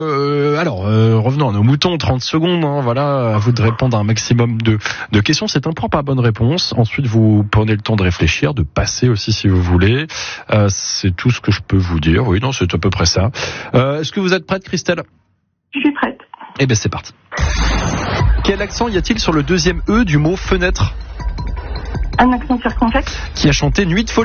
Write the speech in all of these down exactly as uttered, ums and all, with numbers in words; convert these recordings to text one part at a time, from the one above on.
Euh, alors, euh, revenons à nos moutons, trente secondes, hein, voilà, à vous de répondre à un maximum de, de questions. C'est un point par bonne réponse. Ensuite, vous prenez le temps de réfléchir, de passer aussi si vous voulez. Euh, c'est tout ce que je peux vous dire. Oui, non, c'est à peu près ça. Euh, est-ce que vous êtes prête, Christelle ? Je suis prête. Eh bien, c'est parti. Quel accent y a-t-il sur le deuxième E du mot fenêtre ? Un accent circonflexe. Qui a chanté Nuit de folie ?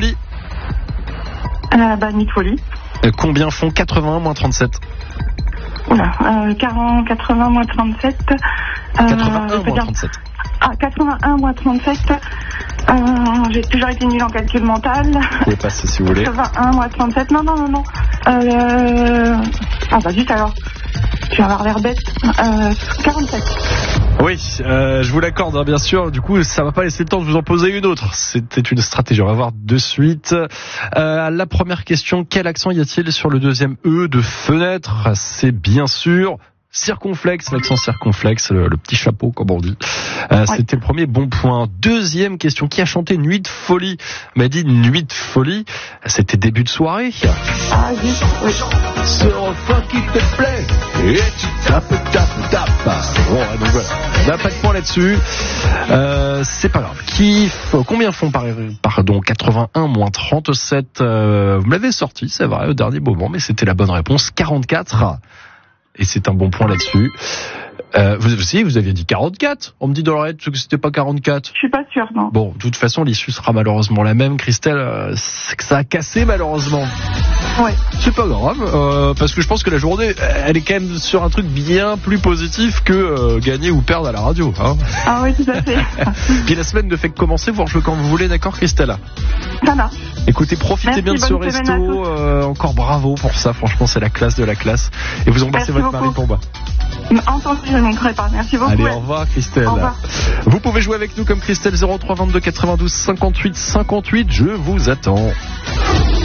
Euh, bah, Nuit de folie. Euh, combien font quatre-vingt-un moins trente-sept ? Oula, euh, quarante, quatre-vingts moins trente-sept. Euh, quatre-vingt-un moins trente-sept. Ah, quatre-vingt-un moins trente-sept. Euh, j'ai toujours été nulle en calcul mental. Vous pouvez passer si vous voulez. quatre-vingt-un moins trente-sept. Non, non, non, non. Euh... Ah, bah, juste alors. Tu vas avoir l'air bête. Euh, quarante-sept. Oui, euh, je vous l'accorde, hein, bien sûr. Du coup, ça va pas laisser le temps de vous en poser une autre. C'était une stratégie. On va voir de suite. Euh, la première question, quel accent y a-t-il sur le deuxième E de fenêtre ? C'est bien sûr circonflexe, l'accent circonflexe, le, le petit chapeau, comme on dit. Euh, ouais. C'était le premier bon point. Deuxième question, qui a chanté Nuit de folie ? On m'a dit Nuit de folie. C'était début de soirée. Ah oui, oui. Sur un fun qui te plaît et tu tapes, tapes, tapes. Bon, donc voilà. On n'a pas de point là-dessus. Euh, c'est pas grave. Qui, combien font par, pardon, quatre-vingt-un moins trente-sept euh, Vous me l'avez sorti, c'est vrai, au dernier moment, mais c'était la bonne réponse. quarante-quatre. Et c'est un bon point là-dessus. Euh, vous aussi, vous aviez dit quarante-quatre. On me dit dans l'oreille que c'était pas quarante-quatre. Je suis pas sûre, non. Bon, de toute façon, l'issue sera malheureusement la même. Christelle, euh, c'est que ça a cassé malheureusement. Ouais. C'est pas grave, euh, parce que je pense que la journée, elle est quand même sur un truc bien plus positif que euh, gagner ou perdre à la radio. Hein. Ah oui, tout à fait. Puis la semaine ne fait que commencer, vous rejouez quand vous voulez, d'accord, Christelle ? Ça marche. Écoutez, profitez Merci, bien de ce resto. Euh, encore bravo pour ça, franchement, c'est la classe de la classe. Et vous embrassez votre mari pour moi. Entendu, je ne manquerai pas. Merci beaucoup. Allez, au revoir, Christelle. Au revoir. Vous pouvez jouer avec nous comme Christelle, zéro trois vingt-deux quatre-vingt-douze cinquante-huit cinquante-huit. Je vous attends.